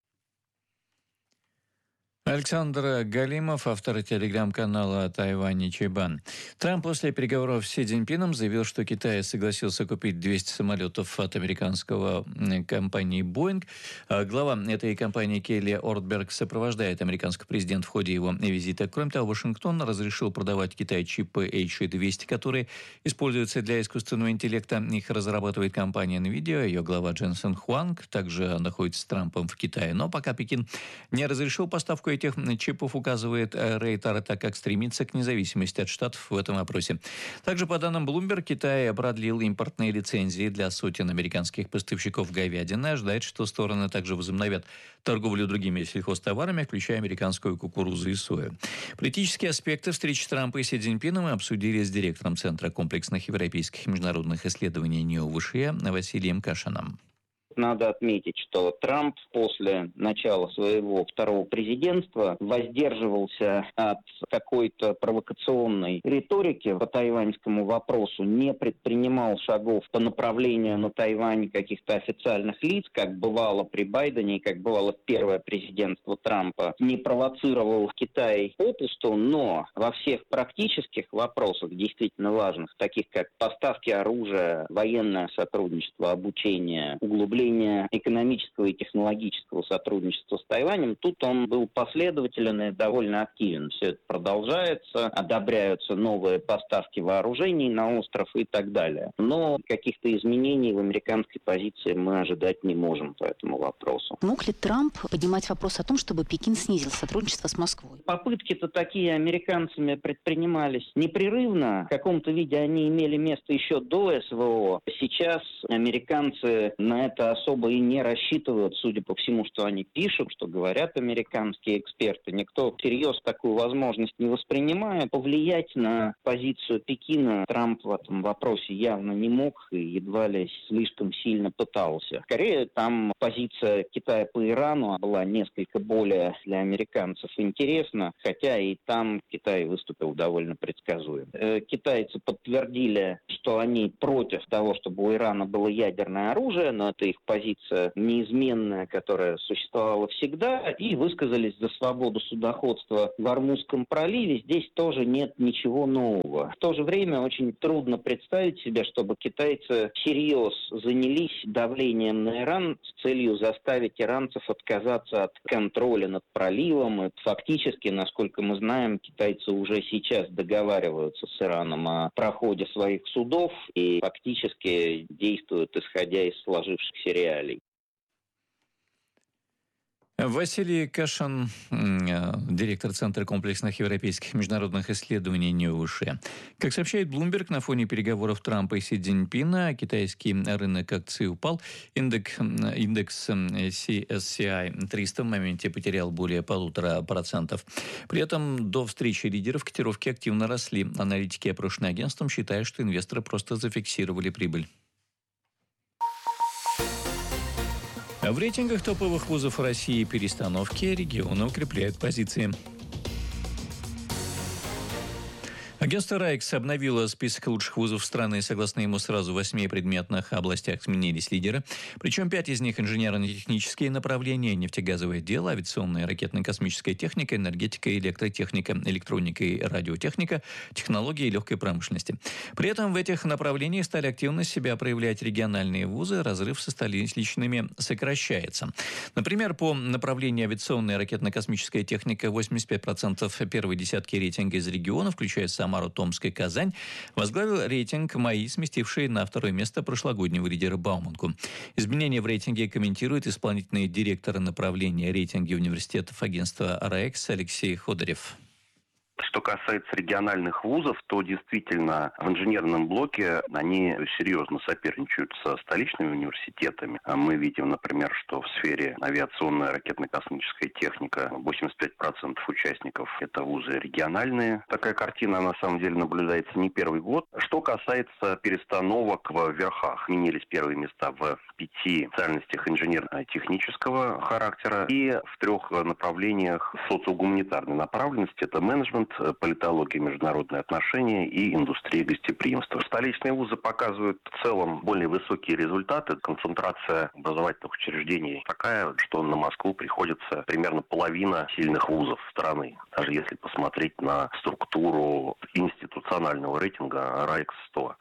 Александр Галимов, автор телеграм-канала «Тайвань Ичибан». Трамп после переговоров с Си Цзиньпином заявил, что Китай согласился купить 200 самолетов от американского компании «Боинг». Глава этой компании Келли Ортберг сопровождает американского президента в ходе его визита. Кроме того, Вашингтон разрешил продавать Китаю чипы H200, которые используются для искусственного интеллекта. Их разрабатывает компания NVIDIA. Ее глава Дженсен Хуанг также находится с Трампом в Китае. Но пока Пекин не разрешил поставку этих чипов, указывает Рейтер, так как стремится к независимости от Штатов в этом вопросе. Также, по данным Bloomberg, Китай продлил импортные лицензии для сотен американских поставщиков говядины. Ожидает, что стороны также возобновят торговлю другими сельхозтоварами, включая американскую кукурузу и сою. Политические аспекты встречи Трампа и Си Цзиньпина мы обсудили с директором Центра комплексных европейских и международных исследований НИО-ВШЭ Василием Кашиным. Надо отметить, что Трамп после начала своего второго президентства воздерживался от какой-то провокационной риторики по тайваньскому вопросу, не предпринимал шагов по направлению на Тайвань каких-то официальных лиц, как бывало при Байдене и как бывало в первое президентство Трампа, не провоцировал Китай попусту, но во всех практических вопросах, действительно важных, таких как поставки оружия, военное сотрудничество, обучение, углубление укрепления экономического и технологического сотрудничества с Тайванем, тут он был последователен и довольно активен. Все это продолжается, одобряются новые поставки вооружений на остров и так далее. Но каких-то изменений в американской позиции мы ожидать не можем по этому вопросу. Мог ли Трамп поднимать вопрос о том, чтобы Пекин снизил сотрудничество с Москвой? Попытки-то такие американцами предпринимались непрерывно. В каком-то виде они имели место еще до СВО. Сейчас американцы на это особо и не рассчитывают, судя по всему, что они пишут, что говорят американские эксперты. Никто всерьез такую возможность не воспринимает. Повлиять на позицию Пекина Трамп в этом вопросе явно не мог и едва ли слишком сильно пытался. Скорее, там позиция Китая по Ирану была несколько более для американцев интересна, хотя и там Китай выступил довольно предсказуемо. Китайцы подтвердили, что они против того, чтобы у Ирана было ядерное оружие, но это их позиция неизменная, которая существовала всегда, и высказались за свободу судоходства в Ормузском проливе. Здесь тоже нет ничего нового. В то же время очень трудно представить себе, чтобы китайцы всерьез занялись давлением на Иран с целью заставить иранцев отказаться от контроля над проливом. И фактически, насколько мы знаем, китайцы уже сейчас договариваются с Ираном о проходе своих судов и фактически действуют, исходя из сложившихся реалий. Василий Кашин, директор Центра комплексных европейских международных исследований НИУШ. Как сообщает Bloomberg, на фоне переговоров Трампа и Си Цзиньпина китайский рынок акций упал. Индекс CSCI 300 в моменте потерял более 1,5%. При этом до встречи лидеров котировки активно росли. Аналитики, опрошенные агентством, считают, что инвесторы просто зафиксировали прибыль. В рейтингах топовых вузов России перестановки регионы укрепляют позиции. Агентство РАИКС обновило список лучших вузов страны. Согласно ему, сразу в 8 предметных областях сменились лидеры. Причем 5 из них инженерно-технические направления: нефтегазовое дело, авиационная, ракетно-космическая техника, энергетика, электротехника, электроника и радиотехника, технологии и легкой промышленности. При этом в этих направлениях стали активно себя проявлять региональные вузы. Разрыв со столичными сокращается. Например, по направлению авиационная, ракетно-космическая техника 85% первой десятки рейтинга из региона, включая Самару, Томск и Казань, возглавил рейтинг МАИ, сместивший на второе место прошлогоднего лидера Бауманку. Изменения в рейтинге комментирует исполнительный директор направления рейтинга университетов агентства РАИКС Алексей Ходорев. Что касается региональных вузов, то действительно в инженерном блоке они серьезно соперничают со столичными университетами. Мы видим, например, что в сфере авиационная, ракетно-космическая техника 85% участников – это вузы региональные. Такая картина на самом деле наблюдается не первый год. Что касается перестановок в верхах, сменились первые места в 5 специальностях инженерно-технического характера и в 3 направлениях социогуманитарной направленности – это менеджмент, политология, международные отношения и индустрия гостеприимства. Столичные вузы показывают в целом более высокие результаты. Концентрация образовательных учреждений такая, что на Москву приходится примерно половина сильных вузов страны. Даже если посмотреть на структуру институционального рейтинга РАИКС-100.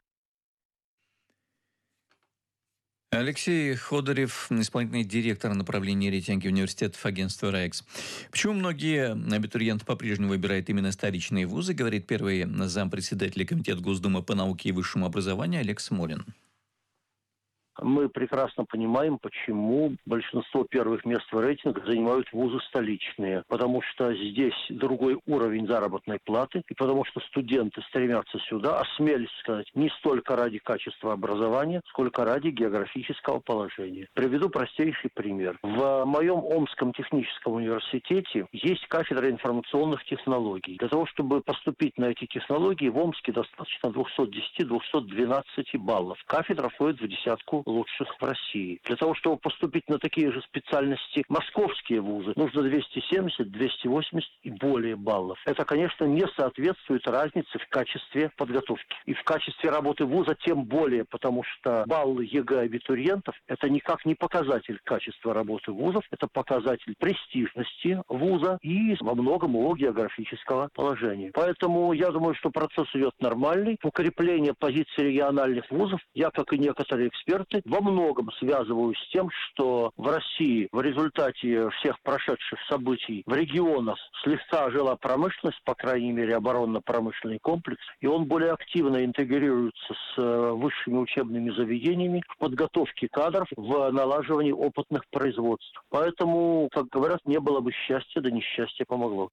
Алексей Ходорев, исполнительный директор направления рейтинга университетов агентства РАИКС. Почему многие абитуриенты по-прежнему выбирают именно столичные вузы, говорит первый зампредседателя Комитета Госдумы по науке и высшему образованию Олег Смолин. Мы прекрасно понимаем, почему большинство первых мест в рейтинге занимают вузы столичные. Потому что здесь другой уровень заработной платы, и потому что студенты стремятся сюда, осмелюсь сказать, не столько ради качества образования, сколько ради географического положения. Приведу простейший пример. В моем Омском техническом университете есть кафедра информационных технологий. Для того, чтобы поступить на эти технологии, в Омске достаточно 210-212 баллов. Кафедра входит в десятку лучших в России. Для того, чтобы поступить на такие же специальности московские вузы, нужно 270, 280 и более баллов. Это, конечно, не соответствует разнице в качестве подготовки. И в качестве работы вуза тем более, потому что баллы ЕГЭ абитуриентов – это никак не показатель качества работы вузов, это показатель престижности вуза и во многом его географического положения. Поэтому я думаю, что процесс идет нормальный. Укрепление позиций региональных вузов, я, как и некоторые эксперты, аргументы во многом связываю с тем, что в России в результате всех прошедших событий в регионах слегка ожила промышленность, по крайней мере оборонно-промышленный комплекс, и он более активно интегрируется с высшими учебными заведениями в подготовке кадров, в налаживании опытных производств. Поэтому, как говорят, не было бы счастья, да несчастье помогло.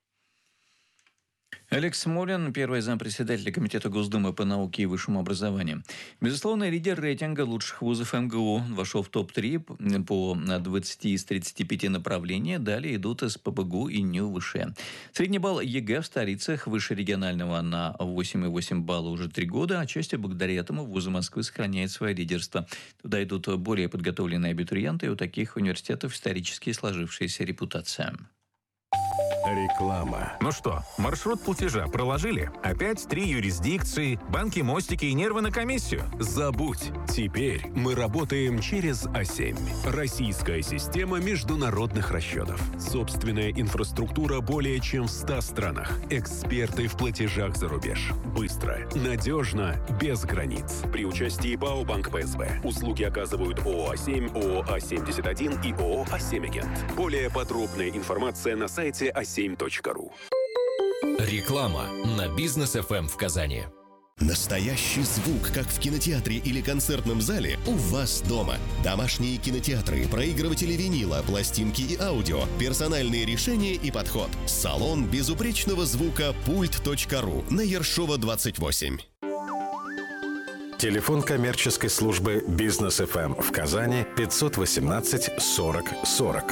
Олег Смолин, первый зампредседателя Комитета Госдумы по науке и высшему образованию. Безусловно, лидер рейтинга лучших вузов МГУ вошел в топ-3 по 20 из 35 направлений. Далее идут СПбГУ и НИУ ВШ. Средний балл ЕГЭ в столицах выше регионального на 8,8 балла уже 3 года. Отчасти благодаря этому вузы Москвы сохраняют свое лидерство. Туда идут более подготовленные абитуриенты, и у таких университетов исторически сложившаяся репутация. Реклама. Ну что, маршрут платежа проложили? Опять 3 юрисдикции, банки, мостики и нервы на комиссию? Забудь. Теперь мы работаем через А7. Российская система международных расчетов. Собственная инфраструктура более чем в 100 странах. Эксперты в платежах за рубеж. Быстро, надежно, без границ. При участии ПАО «Банк ПСБ». Услуги оказывают ООО «А7», ООО «А71» и ООО «А7Агент». Более подробная информация на сайте a7.ru. Реклама на Бизнес ФМ в Казани. Настоящий звук, как в кинотеатре или концертном зале, у вас дома. Домашние кинотеатры, проигрыватели винила, пластинки и аудио, персональные решения и подход. Салон безупречного звука «Пульт.ру» на Ершова, 28. Телефон коммерческой службы Бизнес ФМ в Казани 518 40 40.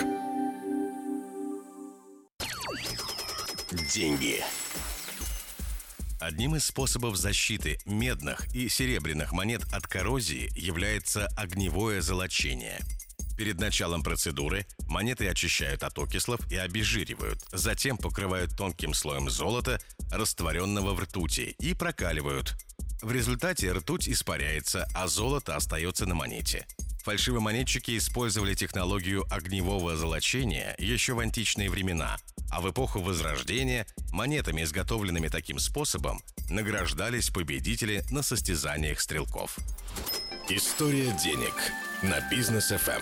Деньги. Одним из способов защиты медных и серебряных монет от коррозии является огневое золочение. Перед началом процедуры монеты очищают от окислов и обезжиривают, затем покрывают тонким слоем золота, растворенного в ртути, и прокаливают. В результате ртуть испаряется, а золото остается на монете. Фальшивомонетчики использовали технологию огневого золочения еще в античные времена, а в эпоху Возрождения монетами, изготовленными таким способом, награждались победители на состязаниях стрелков. История денег на Бизнес ФМ.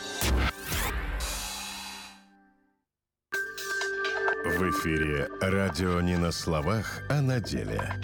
В эфире радио не на словах, а на деле.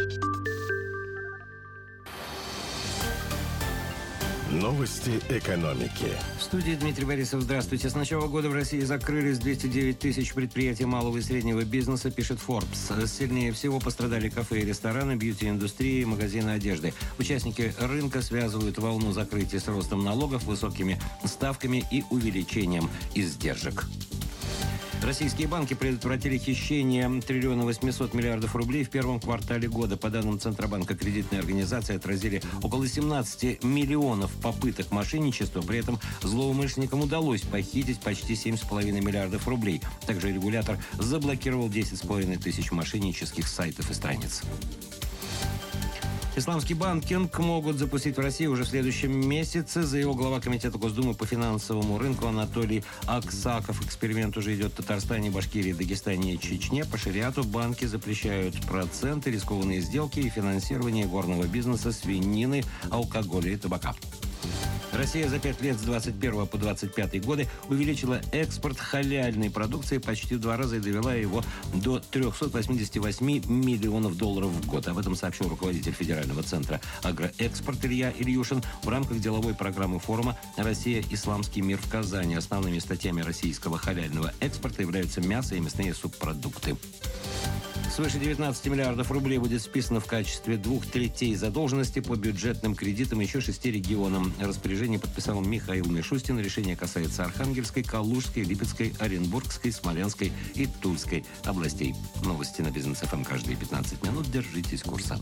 Новости экономики. В студии Дмитрий Борисов. Здравствуйте. С начала года в России закрылись 209 тысяч предприятий малого и среднего бизнеса, пишет Forbes. Сильнее всего пострадали кафе и рестораны, бьюти-индустрии, магазины одежды. Участники рынка связывают волну закрытия с ростом налогов, высокими ставками и увеличением издержек. Российские банки предотвратили хищение 1 800 000 000 000 рублей в первом квартале года. По данным Центробанка, кредитные организации отразили около 17 миллионов попыток мошенничества. При этом злоумышленникам удалось похитить почти 7,5 миллиардов рублей. Также регулятор заблокировал 10,5 тысяч мошеннических сайтов и страниц. Исламский банкинг могут запустить в России уже в следующем месяце, заявил глава Комитета Госдумы по финансовому рынку Анатолий Аксаков. Эксперимент уже идет в Татарстане, Башкирии, Дагестане и Чечне. По шариату банки запрещают проценты, рискованные сделки и финансирование горного бизнеса, свинины, алкоголя и табака. Россия за 5 лет с 21 по 25 годы увеличила экспорт халяльной продукции почти в 2 раза и довела его до 388 миллионов долларов в год. Об этом сообщил руководитель Федерального центра агроэкспорт Илья Ильюшин в рамках деловой программы форума «Россия. Исламский мир» в Казани. Основными статьями российского халяльного экспорта являются мясо и мясные субпродукты. Свыше 19 миллиардов рублей будет списано в качестве 2/3 задолженности по бюджетным кредитам еще 6 регионам. Распоряжение подписал Михаил Мишустин. Решение касается Архангельской, Калужской, Липецкой, Оренбургской, Смоленской и Тульской областей. Новости на Бизнес ФМ каждые 15 минут. Держитесь курса.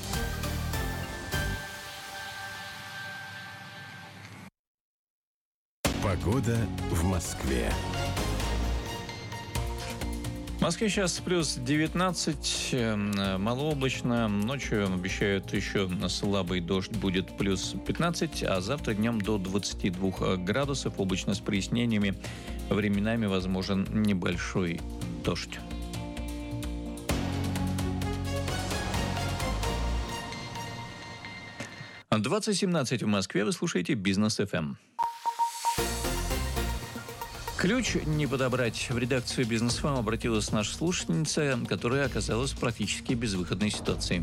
Погода в Москве. В Москве сейчас плюс 19, малооблачно. Ночью обещают еще слабый дождь, будет плюс 15, а завтра днем до 22 градусов. Облачно с прояснениями. Временами возможен небольшой дождь. 20:17 в Москве. Вы слушаете «Бизнес ФМ». Ключ не подобрать. В редакцию «Бизнес ФМ» обратилась наша слушательница, которая оказалась в практически безвыходной ситуации.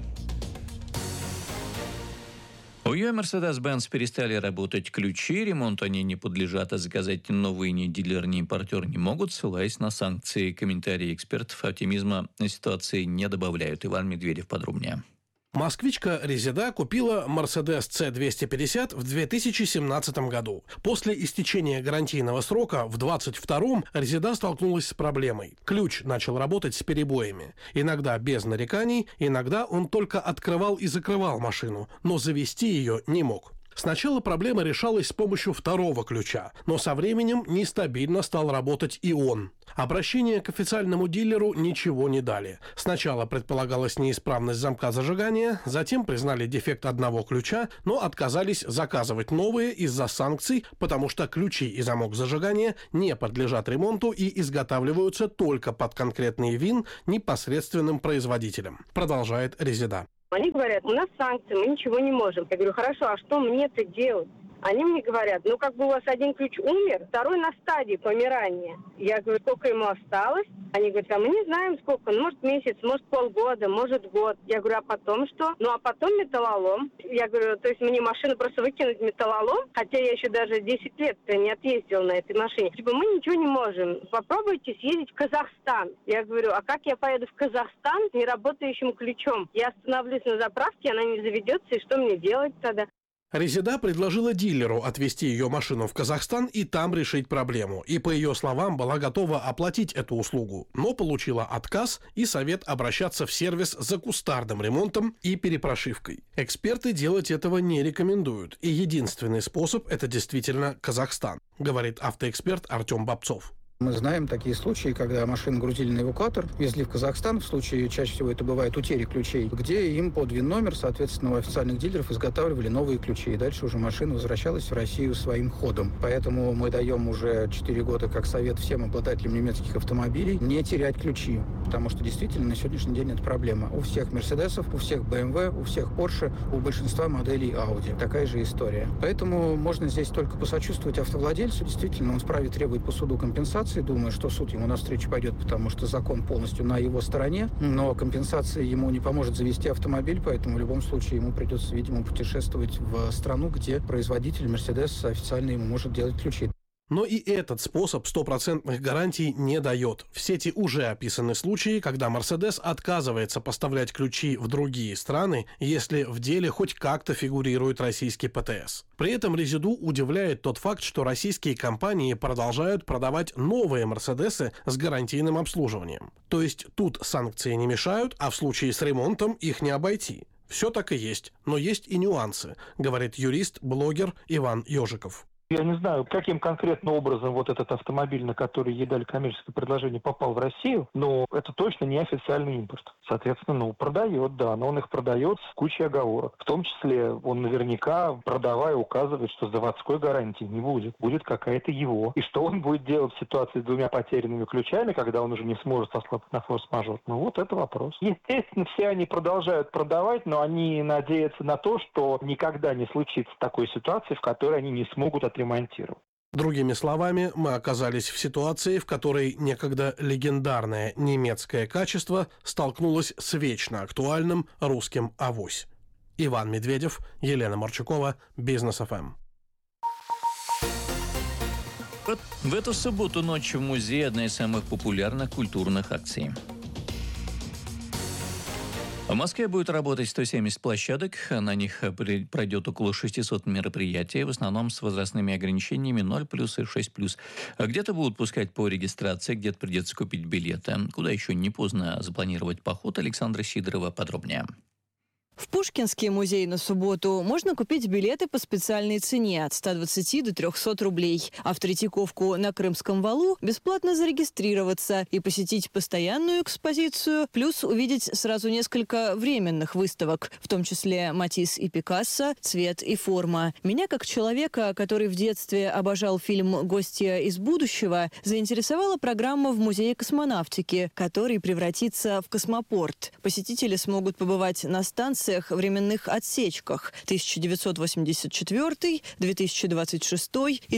У ее Mercedes-Benz перестали работать ключи, ремонту они не подлежат, а заказать новые ни дилер, ни импортер не могут, ссылаясь на санкции. Комментарии экспертов оптимизма ситуации не добавляют. Иван Медведев подробнее. Москвичка Резеда купила Mercedes C250 в 2017 году. После истечения гарантийного срока в 2022 Резеда столкнулась с проблемой. Ключ начал работать с перебоями. Иногда без нареканий, иногда он только открывал и закрывал машину, но завести ее не мог. Сначала проблема решалась с помощью второго ключа, но со временем нестабильно стал работать и он. Обращение к официальному дилеру ничего не дали. Сначала предполагалась неисправность замка зажигания, затем признали дефект одного ключа, но отказались заказывать новые из-за санкций, потому что ключи и замок зажигания не подлежат ремонту и изготавливаются только под конкретный ВИН непосредственным производителем, продолжает Резеда. Они говорят, у нас санкции, мы ничего не можем. Я говорю, хорошо, а что мне-то делать? Они мне говорят, ну как бы у вас один ключ умер, второй на стадии помирания. Я говорю, сколько ему осталось? Они говорят, а мы не знаем сколько, ну может месяц, может полгода, может год. Я говорю, а потом что? Ну а потом металлолом. Я говорю, то есть мне машину просто выкинуть металлолом, хотя я еще даже 10 лет не отъездила на этой машине. Типа мы ничего не можем. Попробуйте съездить в Казахстан. Я говорю, а как я поеду в Казахстан с неработающим ключом? Я остановлюсь на заправке, она не заведется, и что мне делать тогда? Резеда предложила дилеру отвезти ее машину в Казахстан и там решить проблему. И, по ее словам, была готова оплатить эту услугу, но получила отказ и совет обращаться в сервис за кустарным ремонтом и перепрошивкой. Эксперты делать этого не рекомендуют, и единственный способ – это действительно Казахстан, говорит автоэксперт Артем Бобцов. Мы знаем такие случаи, когда машину грузили на эвакуатор, везли в Казахстан, в случае, чаще всего это бывает утери ключей, где им под ВИН-номер, соответственно, у официальных дилеров изготавливали новые ключи, и дальше уже машина возвращалась в Россию своим ходом. Поэтому мы даем уже 4 года как совет всем обладателям немецких автомобилей не терять ключи, потому что действительно на сегодняшний день это проблема. У всех Мерседесов, у всех BMW, у всех Porsche, у большинства моделей Audi. Такая же история. Поэтому можно здесь только посочувствовать автовладельцу, действительно, он вправе требовать по суду компенсации. Думаю, что суд ему навстречу пойдет, потому что закон полностью на его стороне, но компенсация ему не поможет завести автомобиль, поэтому в любом случае ему придется, видимо, путешествовать в страну, где производитель Mercedes официально ему может делать ключи. Но и этот способ стопроцентных гарантий не дает. В сети уже описаны случаи, когда Mercedes отказывается поставлять ключи в другие страны, если в деле хоть как-то фигурирует российский ПТС. При этом Резеду удивляет тот факт, что российские компании продолжают продавать новые Мерседесы с гарантийным обслуживанием. То есть тут санкции не мешают, а в случае с ремонтом их не обойти. Все так и есть, но есть и нюансы, говорит юрист-блогер Иван Ежиков. Я не знаю, каким конкретно образом вот этот автомобиль, на который ей дали коммерческое предложение, попал в Россию, но это точно не официальный импорт. Соответственно, продает, да, но он их продает с кучей оговорок. В том числе он наверняка, продавая, указывает, что заводской гарантии не будет. Будет какая-то его. И что он будет делать в ситуации с 2 потерянными ключами, когда он уже не сможет сослаться на форс-мажор? Ну вот это вопрос. Естественно, все они продолжают продавать, но они надеются на то, что никогда не случится такой ситуации, в которой они не смогут отремонтировать. Другими словами, мы оказались в ситуации, в которой некогда легендарное немецкое качество столкнулось с вечно актуальным русским авось. Иван Медведев, Елена Марчукова, Бизнес ФМ. В эту субботу ночью в музее одна из самых популярных культурных акций. В Москве будет работать 170 площадок, на них пройдет около 600 мероприятий, в основном с возрастными ограничениями 0+ и 6+. Где-то будут пускать по регистрации, где-то придется купить билеты. Куда еще не поздно запланировать поход, Александра Сидорова подробнее. В Пушкинский музей на субботу можно купить билеты по специальной цене от 120 до 300 рублей. А в Третьяковку на Крымском валу бесплатно зарегистрироваться и посетить постоянную экспозицию, плюс увидеть сразу несколько временных выставок, в том числе Матисс и Пикассо, «Цвет и форма». Меня, как человека, который в детстве обожал фильм «Гостья из будущего», заинтересовала программа в Музее космонавтики, который превратится в космопорт. Посетители смогут побывать на станции номинациях временных отсечках 1984, 2026 и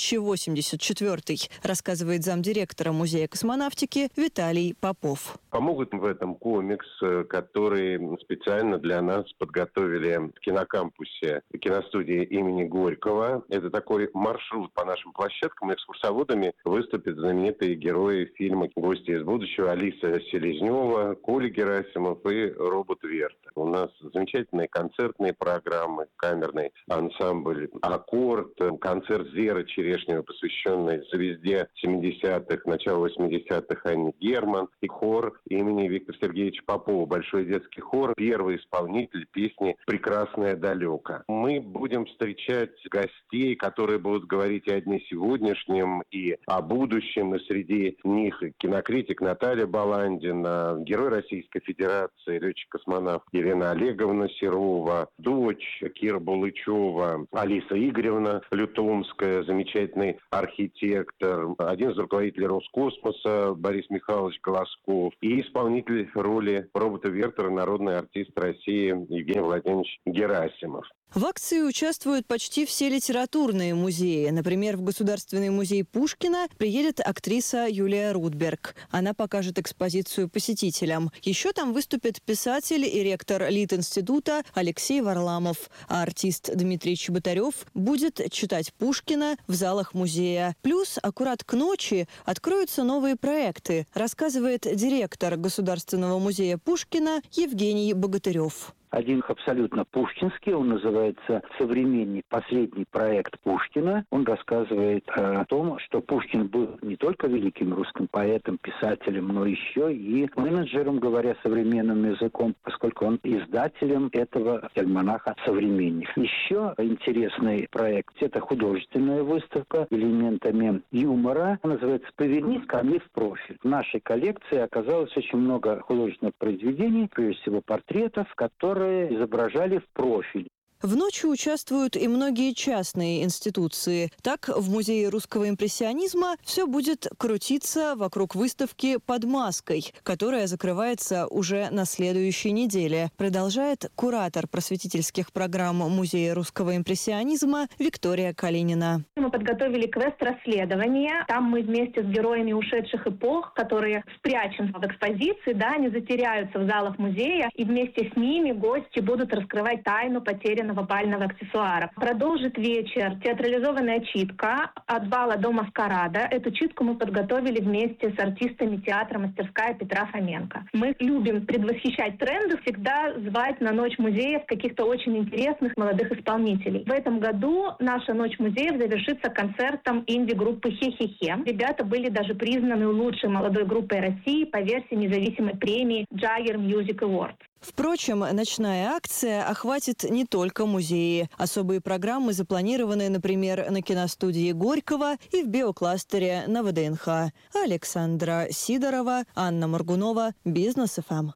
2084, рассказывает замдиректора Музея космонавтики Виталий Попов. Помогут в этом комикс, который специально для нас подготовили в кинокампусе киностудии имени Горького. Это такой маршрут по нашим площадкам. Экскурсоводами выступят знаменитые герои фильма «Гости из будущего» Алиса Селезнева, Коля Герасимов и Робот Верта. У нас замечательные концертные программы, камерный ансамбль «Аккорд», концерт Зеры Черешнева, посвященный звезде 70-х, начала 80-х Анне Герман, и хор имени Виктора Сергеевича Попова, большой детский хор, первый исполнитель песни «Прекрасное далеко». Мы будем встречать гостей, которые будут говорить и о дне сегодняшнем, и о будущем, и среди них и кинокритик Наталья Баландина, герой Российской Федерации, летчик-космонавт Елена Олеговна Серова, дочь Кира Булычева, Алиса Игоревна Лютомская, замечательный архитектор, один из руководителей Роскосмоса Борис Михайлович Голосков и исполнитель роли робота Вертера, народный артист России Евгений Владимирович Герасимов. В акции участвуют почти все литературные музеи. Например, в Государственный музей Пушкина приедет актриса Юлия Рудберг. Она покажет экспозицию посетителям. Еще там выступит писатель и ректор Литинститута Алексей Варламов. А артист Дмитрий Чеботарев будет читать Пушкина в залах музея. Плюс аккурат к ночи откроются новые проекты, рассказывает директор Государственного музея Пушкина Евгений Богатырев. Один абсолютно пушкинский, он называется «Современник. Последний проект Пушкина». Он рассказывает о том, что Пушкин был не только великим русским поэтом, писателем, но еще и менеджером, говоря современным языком, поскольку он издателем этого альманаха «Современник». Еще интересный проект – это художественная выставка элементами юмора. Она называется «Повернись ко мне в профиль». В нашей коллекции оказалось очень много художественных произведений, прежде всего портретов, которые изображали в профиль. В ночи участвуют и многие частные институции. Так, в Музее русского импрессионизма все будет крутиться вокруг выставки «Под маской», которая закрывается уже на следующей неделе. Продолжает куратор просветительских программ Музея русского импрессионизма Виктория Калинина. Мы подготовили квест расследования. Там мы вместе с героями ушедших эпох, которые спрячем в экспозиции, они затеряются в залах музея, и вместе с ними гости будут раскрывать тайну потерянного бального аксессуара. Продолжит вечер театрализованная читка «От бала до маскарада». Эту читку мы подготовили вместе с артистами театра «Мастерская» Петра Фоменко. Мы любим предвосхищать тренды, всегда звать на Ночь музеев каких-то очень интересных молодых исполнителей. В этом году наша Ночь музеев завершится концертом инди-группы «Хе-хе-хе». Ребята были даже признаны лучшей молодой группой России по версии независимой премии Jagger Music Awards. Впрочем, ночная акция охватит не только музеи. Особые программы запланированы, например, на киностудии Горького и в биокластере на ВДНХ. Александра Сидорова, Анна Моргунова, Бизнес ФМ.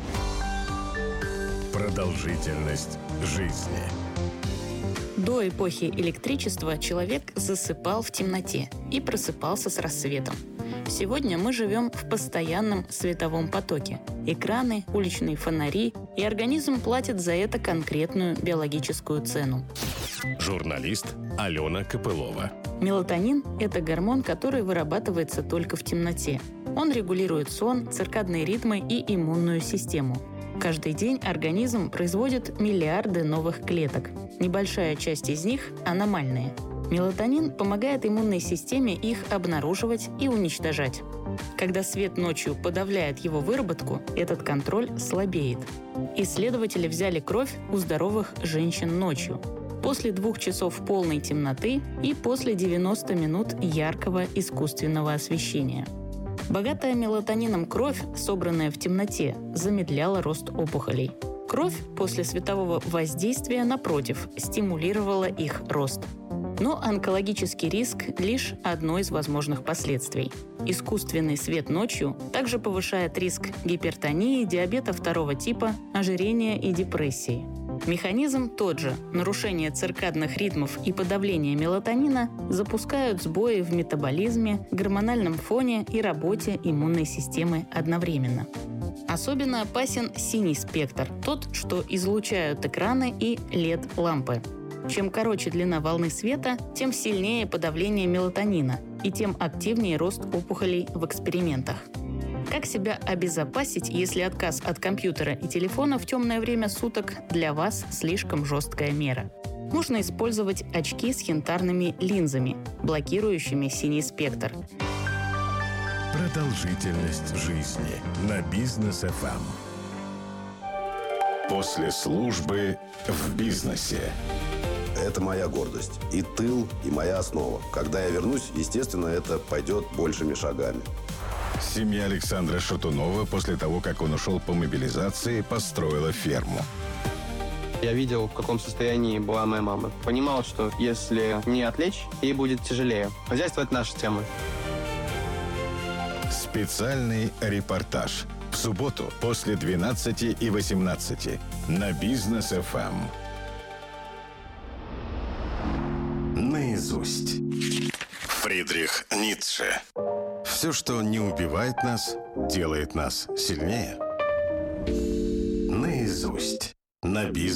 Продолжительность жизни. До эпохи электричества человек засыпал в темноте и просыпался с рассветом. Сегодня мы живем в постоянном световом потоке. Экраны, уличные фонари, и организм платит за это конкретную биологическую цену. Журналист Алена Копылова. Мелатонин – это гормон, который вырабатывается только в темноте. Он регулирует сон, циркадные ритмы и иммунную систему. Каждый день организм производит миллиарды новых клеток. Небольшая часть из них аномальные. Мелатонин помогает иммунной системе их обнаруживать и уничтожать. Когда свет ночью подавляет его выработку, этот контроль слабеет. Исследователи взяли кровь у здоровых женщин ночью. После 2 часов полной темноты и после 90 минут яркого искусственного освещения. Богатая мелатонином кровь, собранная в темноте, замедляла рост опухолей. Кровь после светового воздействия, напротив, стимулировала их рост. Но онкологический риск – лишь одно из возможных последствий. Искусственный свет ночью также повышает риск гипертонии, диабета 2 типа, ожирения и депрессии. Механизм тот же. Нарушение циркадных ритмов и подавление мелатонина запускают сбои в метаболизме, гормональном фоне и работе иммунной системы одновременно. Особенно опасен синий спектр, тот, что излучают экраны и LED-лампы. Чем короче длина волны света, тем сильнее подавление мелатонина и тем активнее рост опухолей в экспериментах. Как себя обезопасить, если отказ от компьютера и телефона в темное время суток для вас слишком жесткая мера? Можно использовать очки с янтарными линзами, блокирующими синий спектр. Продолжительность жизни на Бизнес ФМ. После службы в бизнесе. Это моя гордость. И тыл, и моя основа. Когда я вернусь, естественно, это пойдет большими шагами. Семья Александра Шатунова после того, как он ушел по мобилизации, построила ферму. Я видел, в каком состоянии была моя мама. Понимал, что если не отвлечь, ей будет тяжелее. Хозяйство – это наша тема. Специальный репортаж. В субботу после 12 и 18 на Бизнес ФМ. Наизусть. Фридрих Ницше. Все, что не убивает нас, делает нас сильнее. Наизусть. На Бизнес.